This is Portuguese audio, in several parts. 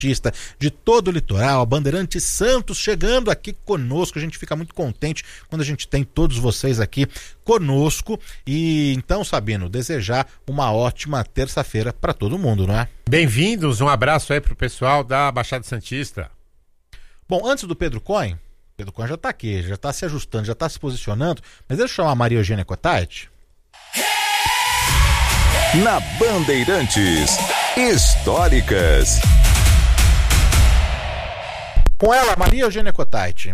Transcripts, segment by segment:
de todo o litoral, a Bandeirantes Santos chegando aqui conosco. A gente fica muito contente quando a gente tem todos vocês aqui conosco. E então, Sabino, desejar uma ótima terça-feira para todo mundo, não é? Bem-vindos, um abraço aí pro pessoal da Baixada Santista. Bom, antes do Pedro Cohen já tá aqui, já tá se ajustando, já tá se posicionando, mas deixa eu chamar a Maria Eugênia Cotarte. Na Bandeirantes, históricas. Com ela, Maria Eugênia Cotarte.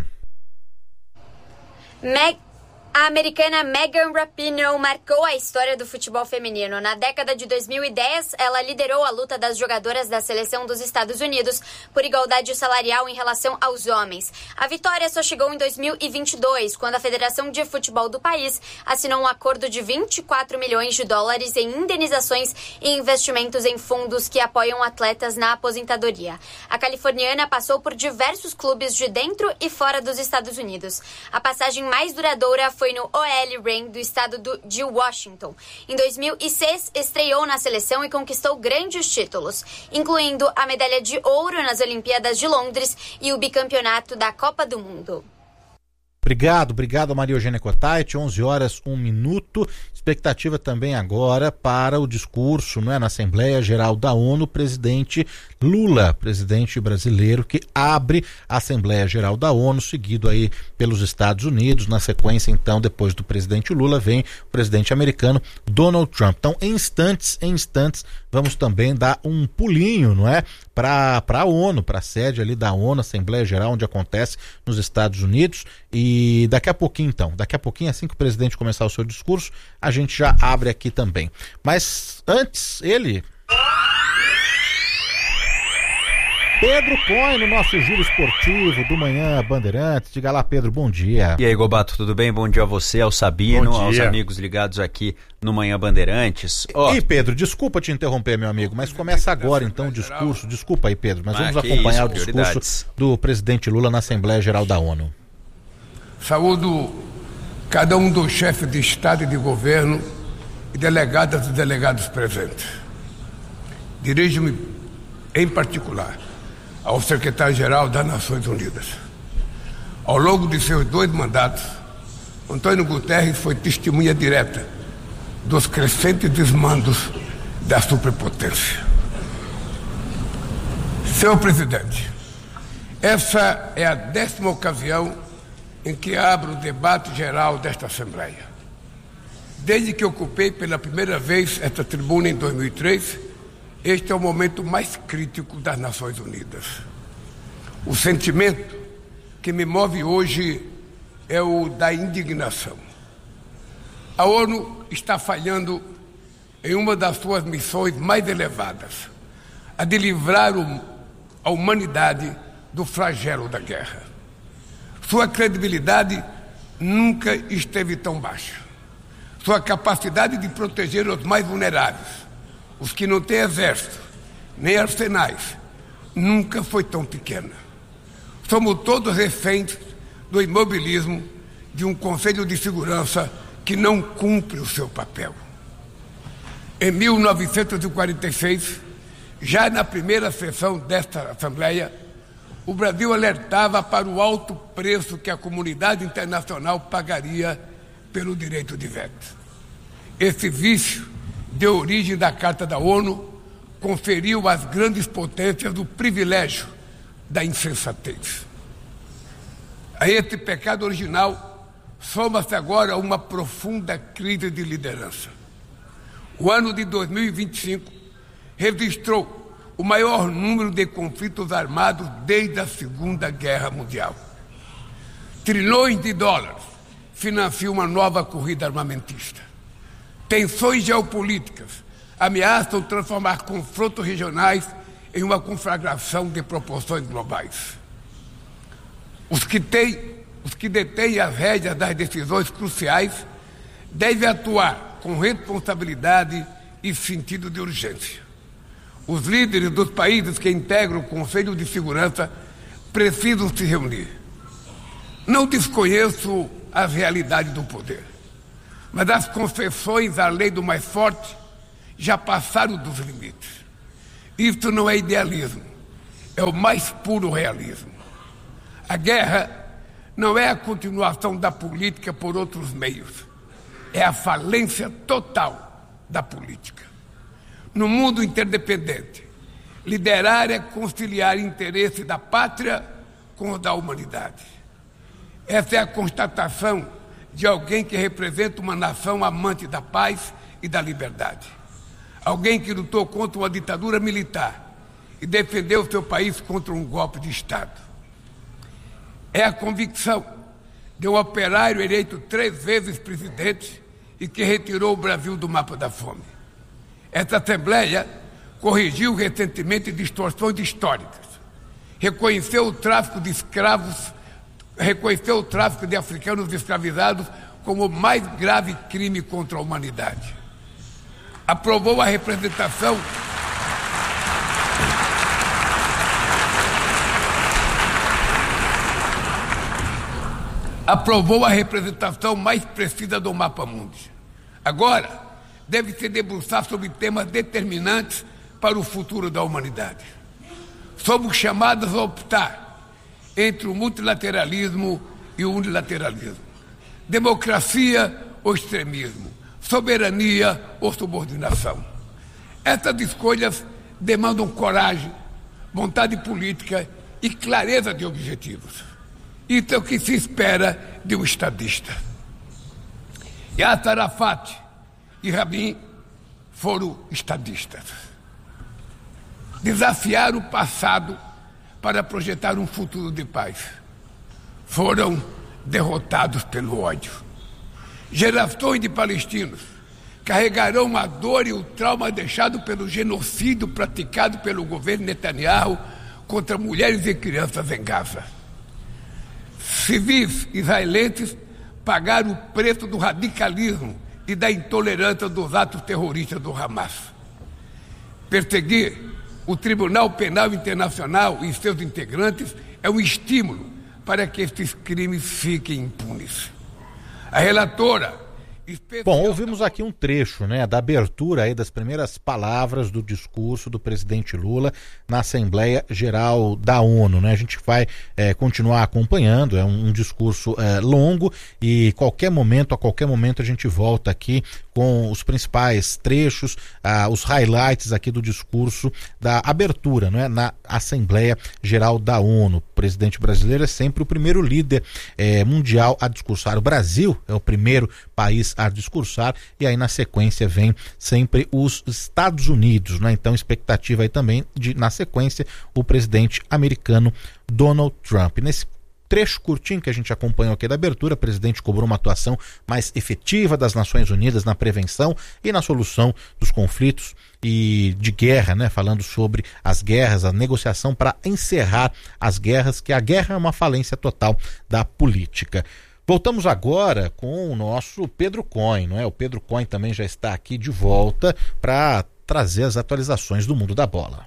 A americana Megan Rapinoe marcou a história do futebol feminino. Na década de 2010, ela liderou a luta das jogadoras da seleção dos Estados Unidos por igualdade salarial em relação aos homens. A vitória só chegou em 2022, quando a Federação de Futebol do país assinou um acordo de 24 milhões de dólares em indenizações e investimentos em fundos que apoiam atletas na aposentadoria. A californiana passou por diversos clubes de dentro e fora dos Estados Unidos. A passagem mais duradoura foi no OL Reign do estado de Washington. Em 2006, estreou na seleção e conquistou grandes títulos, incluindo a medalha de ouro nas Olimpíadas de Londres e o bicampeonato da Copa do Mundo. Obrigado Maria Eugênia Cotarte, 11h01. Expectativa também agora para o discurso, não é, na Assembleia Geral da ONU, presidente Lula, presidente brasileiro, que abre a Assembleia Geral da ONU, seguido aí pelos Estados Unidos. Na sequência, então, depois do presidente Lula, vem o presidente americano Donald Trump. Então, em instantes, vamos também dar um pulinho, não é, para a ONU, para a sede ali da ONU, Assembleia Geral, onde acontece nos Estados Unidos. E daqui a pouquinho, assim que o presidente começar o seu discurso, a gente já abre aqui também. Mas antes, Pedro Cohen, no nosso giro esportivo do Manhã Bandeirantes. Diga lá, Pedro, bom dia. E aí, Gobato, tudo bem? Bom dia a você, ao Sabino, aos amigos ligados aqui no Manhã Bandeirantes. E Pedro, desculpa te interromper, meu amigo, mas começa agora então o discurso. Desculpa aí, Pedro, mas vamos acompanhar o discurso do presidente Lula na Assembleia Geral da ONU. Saúdo cada um dos chefes de Estado e de governo e delegadas e delegados presentes. Dirijo-me, em particular, ao secretário-geral das Nações Unidas. Ao longo de seus 2 mandatos, Antônio Guterres foi testemunha direta dos crescentes desmandos da superpotência. Senhor presidente, essa é a 10ª ocasião em que abro o debate geral desta Assembleia. Desde que ocupei pela primeira vez esta tribuna em 2003, este é o momento mais crítico das Nações Unidas. O sentimento que me move hoje é o da indignação. A ONU está falhando em uma das suas missões mais elevadas, a de livrar a humanidade do flagelo da guerra. Sua credibilidade nunca esteve tão baixa. Sua capacidade de proteger os mais vulneráveis, os que não têm exército, nem arsenais, nunca foi tão pequena. Somos todos reféns do imobilismo de um Conselho de Segurança que não cumpre o seu papel. Em 1946, já na primeira sessão desta Assembleia, o Brasil alertava para o alto preço que a comunidade internacional pagaria pelo direito de veto. Esse vício deu origem da Carta da ONU, conferiu às grandes potências o privilégio da insensatez. A esse pecado original soma-se agora uma profunda crise de liderança. O ano de 2025 registrou o maior número de conflitos armados desde a Segunda Guerra Mundial. Trilhões de dólares financiam uma nova corrida armamentista. Tensões geopolíticas ameaçam transformar confrontos regionais em uma conflagração de proporções globais. Os que detêm as rédeas das decisões cruciais devem atuar com responsabilidade e sentido de urgência. Os líderes dos países que integram o Conselho de Segurança precisam se reunir. Não desconheço as realidades do poder, mas as concessões à lei do mais forte já passaram dos limites. Isso não é idealismo, é o mais puro realismo. A guerra não é a continuação da política por outros meios, é a falência total da política. No mundo interdependente, liderar é conciliar interesse da pátria com o da humanidade. Essa é a constatação de alguém que representa uma nação amante da paz e da liberdade. Alguém que lutou contra uma ditadura militar e defendeu seu país contra um golpe de Estado. É a convicção de um operário eleito 3 vezes presidente e que retirou o Brasil do mapa da fome. Essa Assembleia corrigiu recentemente distorções históricas, reconheceu o tráfico de escravos, reconheceu o tráfico de africanos escravizados como o mais grave crime contra a humanidade. Aprovou a representação mais precisa do mapa mundi. Agora, deve se debruçar sobre temas determinantes para o futuro da humanidade. Somos chamados a optar entre o multilateralismo e o unilateralismo, democracia ou extremismo, soberania ou subordinação. Essas escolhas demandam coragem, vontade política e clareza de objetivos. Isso é o que se espera de um estadista. Yasser Arafat e Rabin foram estadistas. Desafiaram o passado para projetar um futuro de paz. Foram derrotados pelo ódio. Gerações de palestinos carregarão a dor e o trauma deixado pelo genocídio praticado pelo governo Netanyahu contra mulheres e crianças em Gaza. Civis israelenses pagaram o preço do radicalismo e da intolerância dos atos terroristas do Hamas. Perseguir o Tribunal Penal Internacional e seus integrantes é um estímulo para que esses crimes fiquem impunes. A relatora... Bom, ouvimos aqui um trecho, né, da abertura aí das primeiras palavras do discurso do presidente Lula na Assembleia Geral da ONU, né? A gente vai continuar acompanhando, é um discurso longo e a qualquer momento a gente volta aqui com os principais trechos, os highlights aqui do discurso da abertura, né, na Assembleia Geral da ONU. O presidente brasileiro é sempre o primeiro líder mundial a discursar. O Brasil é o primeiro país a discursar e aí na sequência vem sempre os Estados Unidos, né? Então expectativa aí também de, na sequência, o presidente americano Donald Trump. Nesse trecho curtinho que a gente acompanhou aqui da abertura, o presidente cobrou uma atuação mais efetiva das Nações Unidas na prevenção e na solução dos conflitos e de guerra, né? Falando sobre as guerras, a negociação para encerrar as guerras, que a guerra é uma falência total da política. Voltamos agora com o nosso Pedro Cohen, não é? O Pedro Cohen também já está aqui de volta para trazer as atualizações do mundo da bola.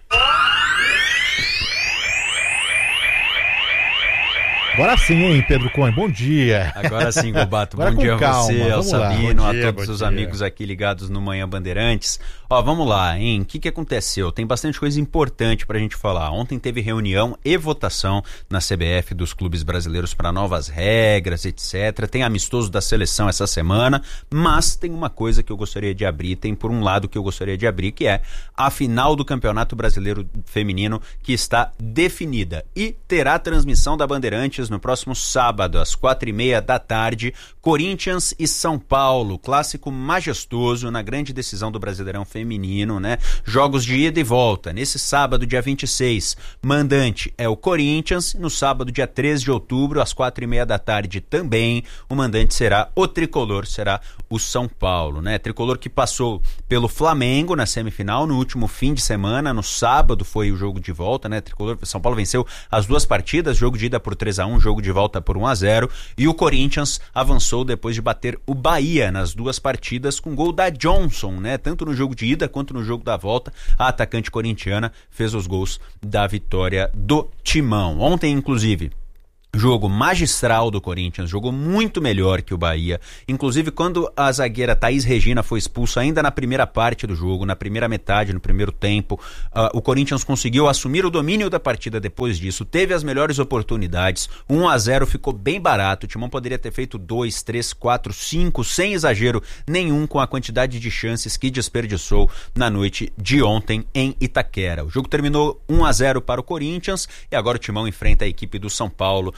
Agora sim, hein, Pedro Cohen, bom dia. Agora sim, Gobato, bom dia a você, ao Sabino, a todos os amigos aqui ligados no Manhã Bandeirantes. Ó, vamos lá, hein, o que aconteceu? Tem bastante coisa importante pra gente falar. Ontem teve reunião e votação na CBF dos clubes brasileiros para novas regras, etc. Tem amistoso da seleção essa semana, mas tem uma coisa que eu gostaria de abrir, tem por um lado que eu gostaria de abrir, que é a final do Campeonato Brasileiro Feminino, que está definida e terá transmissão da Bandeirantes no próximo sábado, às 4h30 da tarde, Corinthians e São Paulo, clássico majestoso na grande decisão do Brasileirão Feminino, né? Jogos de ida e volta. Nesse sábado, dia 26, mandante é o Corinthians. No sábado, dia 13 de outubro, às 4h30 da tarde também, o mandante será o tricolor, será o São Paulo, né? Tricolor que passou pelo Flamengo na semifinal no último fim de semana, no sábado foi o jogo de volta, né? Tricolor, São Paulo venceu as duas partidas, jogo de ida por 3-1, jogo de volta por 1-0, e o Corinthians avançou depois de bater o Bahia nas duas partidas com gol da Johnson, né? Tanto no jogo de ida quanto no jogo da volta, a atacante corintiana fez os gols da vitória do Timão. Ontem, inclusive, Jogo magistral do Corinthians, jogou muito melhor que o Bahia. Inclusive, quando a zagueira Thaís Regina foi expulsa ainda na primeira parte do jogo, na primeira metade, no primeiro tempo, o Corinthians conseguiu assumir o domínio da partida depois disso, teve as melhores oportunidades, 1-0 ficou bem barato, o Timão poderia ter feito 2, 3, 4, 5, sem exagero nenhum com a quantidade de chances que desperdiçou na noite de ontem em Itaquera. O jogo terminou 1-0 para o Corinthians e agora o Timão enfrenta a equipe do São Paulo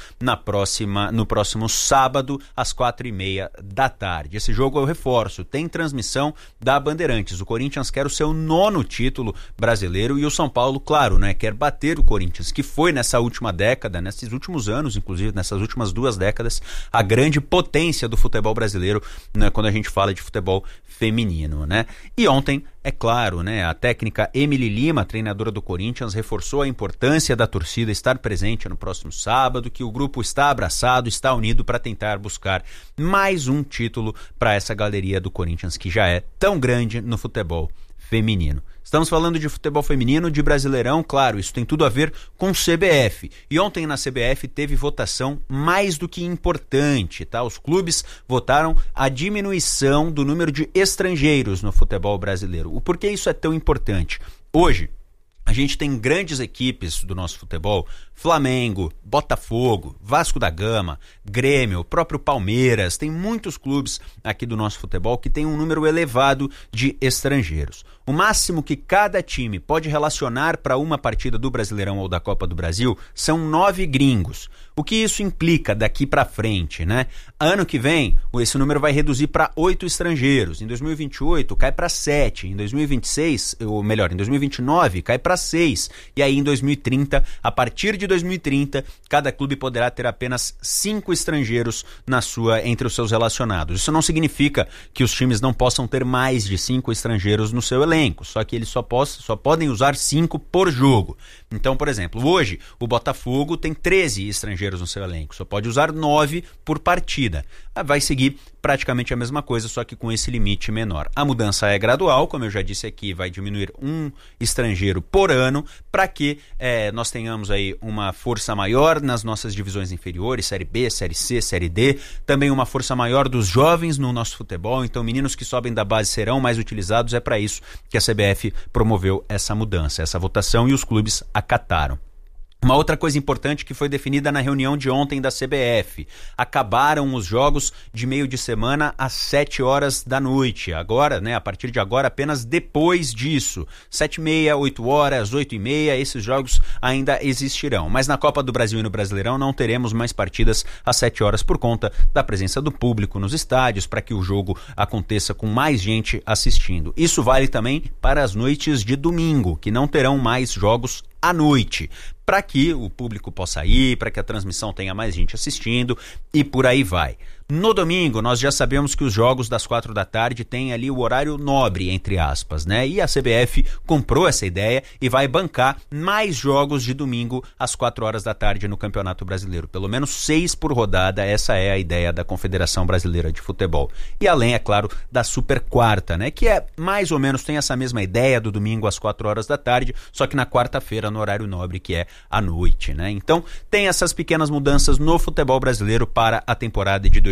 no próximo sábado, às 4h30 da tarde. Esse jogo eu reforço, tem transmissão da Bandeirantes. O Corinthians quer o seu 9º título brasileiro e o São Paulo, claro, né, quer bater o Corinthians, que foi nessa última década, nesses últimos anos, inclusive nessas últimas 2 décadas, a grande potência do futebol brasileiro, né, quando a gente fala de futebol feminino, né? E ontem, é claro, né, a técnica Emily Lima, treinadora do Corinthians, reforçou a importância da torcida estar presente no próximo sábado, que o grupo está abraçado, está unido para tentar buscar mais um título para essa galeria do Corinthians, que já é tão grande no futebol feminino. Estamos falando de futebol feminino, de Brasileirão, claro, isso tem tudo a ver com CBF. E ontem na CBF teve votação mais do que importante, tá? Os clubes votaram a diminuição do número de estrangeiros no futebol brasileiro. O porquê isso é tão importante? Hoje, a gente tem grandes equipes do nosso futebol, Flamengo, Botafogo, Vasco da Gama, Grêmio, o próprio Palmeiras, tem muitos clubes aqui do nosso futebol que tem um número elevado de estrangeiros. O máximo que cada time pode relacionar para uma partida do Brasileirão ou da Copa do Brasil são 9 gringos. O que isso implica daqui para frente, né? Ano que vem, esse número vai reduzir para 8 estrangeiros. Em 2028, cai para 7. Em 2026, ou melhor, em 2029, cai para 6. E aí, em 2030, a partir de 2030, cada clube poderá ter apenas 5 estrangeiros entre os seus relacionados. Isso não significa que os times não possam ter mais de 5 estrangeiros no seu elenco, só que eles só podem usar 5 por jogo. Então, por exemplo, hoje o Botafogo tem 13 estrangeiros no seu elenco, só pode usar 9 por partida. Vai seguir praticamente a mesma coisa, só que com esse limite menor. A mudança é gradual, como eu já disse aqui, vai diminuir 1 estrangeiro por ano, para que nós tenhamos aí uma força maior nas nossas divisões inferiores, Série B, Série C, Série D, também uma força maior dos jovens no nosso futebol, então meninos que sobem da base serão mais utilizados, é para isso que a CBF promoveu essa mudança, essa votação, e os clubes acataram. Uma outra coisa importante que foi definida na reunião de ontem da CBF: acabaram os jogos de meio de semana às 7h da noite. Agora, né, a partir de agora, apenas depois disso. 7h30, 8h, 8h30, esses jogos ainda existirão. Mas na Copa do Brasil e no Brasileirão não teremos mais partidas às 7h por conta da presença do público nos estádios, para que o jogo aconteça com mais gente assistindo. Isso vale também para as noites de domingo, que não terão mais jogos à noite, para que o público possa ir, para que a transmissão tenha mais gente assistindo e por aí vai. No domingo, nós já sabemos que os jogos das 4h têm ali o horário nobre, entre aspas, né? E a CBF comprou essa ideia e vai bancar mais jogos de domingo às 4h no Campeonato Brasileiro. Pelo menos 6 por rodada, essa é a ideia da Confederação Brasileira de Futebol. E além, é claro, da Super Quarta, né? Que é mais ou menos, tem essa mesma ideia do domingo às 4h, só que na quarta-feira, no horário nobre, que é à noite, né? Então, tem essas pequenas mudanças no futebol brasileiro para a temporada de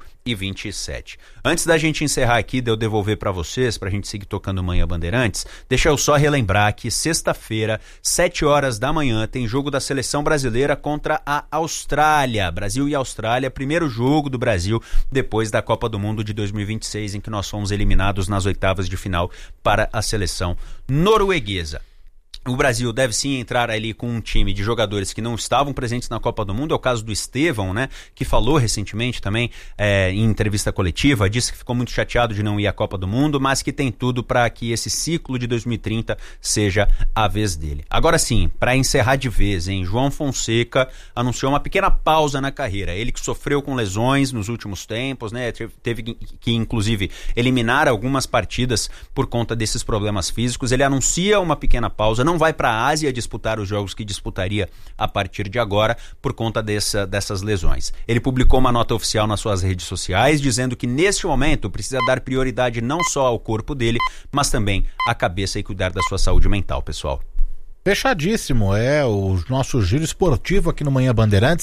2027. Antes da gente encerrar aqui, de eu devolver para vocês, para a gente seguir tocando Manhã Bandeirantes, deixa eu só relembrar que sexta-feira, 7h, tem jogo da Seleção Brasileira contra a Austrália. Brasil e Austrália, primeiro jogo do Brasil depois da Copa do Mundo de 2026, em que nós fomos eliminados nas oitavas de final para a seleção norueguesa. O Brasil deve sim entrar ali com um time de jogadores que não estavam presentes na Copa do Mundo. É o caso do Estevão, né, que falou recentemente também em entrevista coletiva, disse que ficou muito chateado de não ir à Copa do Mundo, mas que tem tudo para que esse ciclo de 2030 seja a vez dele. Agora sim, para encerrar de vez, João Fonseca anunciou uma pequena pausa na carreira. Ele que sofreu com lesões nos últimos tempos, né, teve que inclusive eliminar algumas partidas por conta desses problemas físicos. Ele anuncia uma pequena pausa, não vai para a Ásia disputar os jogos que disputaria a partir de agora por conta dessas lesões. Ele publicou uma nota oficial nas suas redes sociais dizendo que neste momento precisa dar prioridade não só ao corpo dele, mas também à cabeça e cuidar da sua saúde mental, pessoal. Fechadíssimo, o nosso giro esportivo aqui no Manhã Bandeirantes,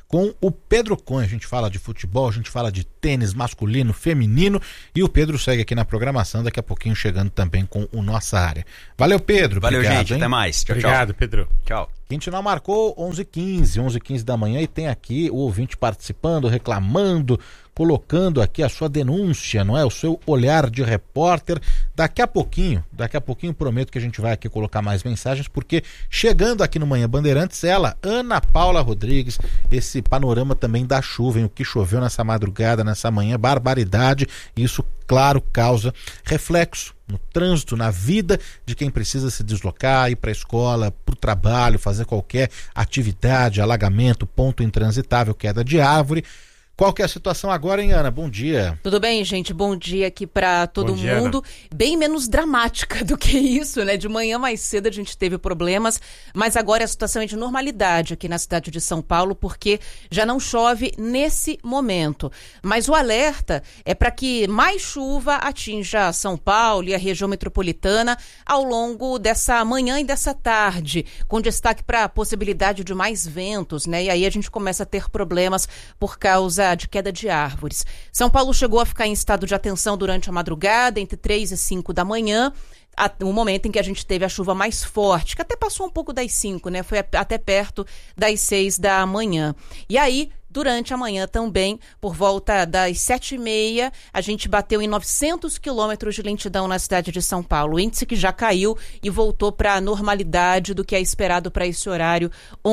com o Pedro Cunha. A gente fala de futebol, a gente fala de tênis masculino, feminino, e o Pedro segue aqui na programação, daqui a pouquinho chegando também com o Nossa Área. Valeu, Pedro. Valeu, obrigado, gente. Hein? Até mais. Tchau, obrigado, tchau. Pedro. Tchau. Quintinal marcou 11h15 da manhã, e tem aqui o ouvinte participando, reclamando, colocando aqui a sua denúncia, não é? O seu olhar de repórter. Daqui a pouquinho prometo que a gente vai aqui colocar mais mensagens, porque chegando aqui no Manhã Bandeirantes, ela, Ana Paula Rodrigues, esse panorama também da chuva, hein? O que choveu nessa madrugada, nessa manhã, barbaridade. Isso, claro, causa reflexo no trânsito, na vida de quem precisa se deslocar, ir para a escola, para o trabalho, fazer qualquer atividade, alagamento, ponto intransitável, queda de árvore. Qual que é a situação agora, hein, Ana? Bom dia. Tudo bem, gente? Bom dia aqui para todo dia, mundo. Ana. Bem menos dramática do que isso, né? De manhã mais cedo a gente teve problemas, mas agora a situação é de normalidade aqui na cidade de São Paulo, porque já não chove nesse momento. Mas o alerta é para que mais chuva atinja São Paulo e a região metropolitana ao longo dessa manhã e dessa tarde, com destaque para a possibilidade de mais ventos, né? E aí a gente começa a ter problemas por causa de queda de árvores. São Paulo chegou a ficar em estado de atenção durante a madrugada, entre 3 e 5 da manhã, o momento em que a gente teve a chuva mais forte, que até passou um pouco das 5, né? Foi até perto das 6 da manhã. E aí, durante a manhã também, por volta das 7h30, a gente bateu em 900 quilômetros de lentidão na cidade de São Paulo. O índice que já caiu e voltou para a normalidade do que é esperado para esse horário,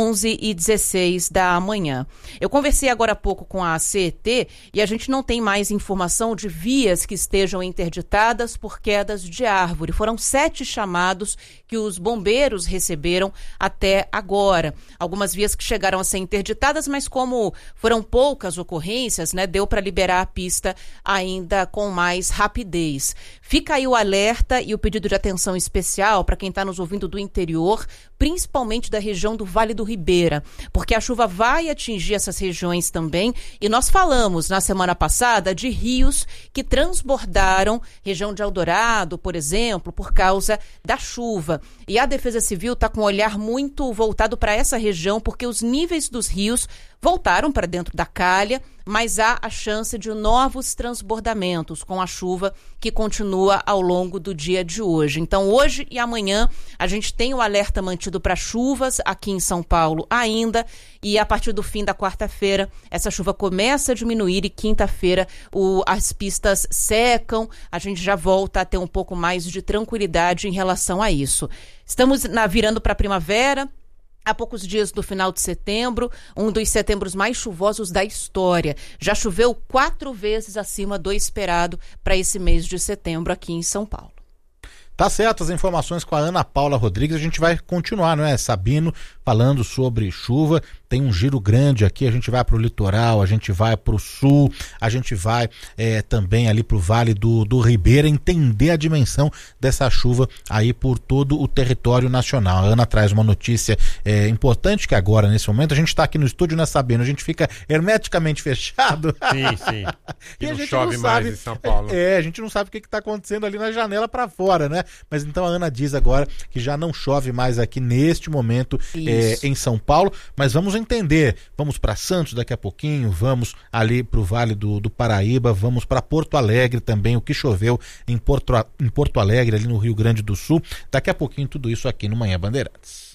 11h16 da manhã. Eu conversei agora há pouco com a CET e a gente não tem mais informação de vias que estejam interditadas por quedas de árvore. Foram 7 chamados que os bombeiros receberam até agora. Algumas vias que chegaram a ser interditadas, mas como foram poucas ocorrências, né? Deu para liberar a pista ainda com mais rapidez. Fica aí o alerta e o pedido de atenção especial para quem está nos ouvindo do interior, principalmente da região do Vale do Ribeira, porque a chuva vai atingir essas regiões também, e nós falamos na semana passada de rios que transbordaram, região de Eldorado, por exemplo, por causa da chuva. E a Defesa Civil está com um olhar muito voltado para essa região, porque os níveis dos rios voltaram para dentro da calha, mas há a chance de novos transbordamentos com a chuva que continua ao longo do dia de hoje. Então, hoje e amanhã, a gente tem o alerta mantido para chuvas aqui em São Paulo ainda, e a partir do fim da quarta-feira, essa chuva começa a diminuir e quinta-feira as pistas secam, a gente já volta a ter um pouco mais de tranquilidade em relação a isso. Estamos virando para a primavera, há poucos dias do final de setembro, um dos setembros mais chuvosos da história. Já choveu 4 vezes acima do esperado para esse mês de setembro aqui em São Paulo. Tá certo, as informações com a Ana Paula Rodrigues. A gente vai continuar, não é, Sabino, falando sobre chuva. Tem um giro grande aqui, a gente vai para o litoral, a gente vai para o sul, a gente vai também ali para o Vale do Ribeira, entender a dimensão dessa chuva aí por todo o território nacional. A Ana traz uma notícia importante, que agora, nesse momento, a gente está aqui no estúdio, né, Sabino? A gente fica hermeticamente fechado. Sim. E não a gente chove não mais sabe, em São Paulo. a gente não sabe o que está acontecendo ali na janela para fora, né? Mas então a Ana diz agora que já não chove mais aqui neste momento em São Paulo, mas vamos entender, vamos para Santos daqui a pouquinho, vamos ali para o Vale do Paraíba, vamos para Porto Alegre também, o que choveu em Porto Alegre, ali no Rio Grande do Sul. Daqui a pouquinho tudo isso aqui no Manhã Bandeirantes.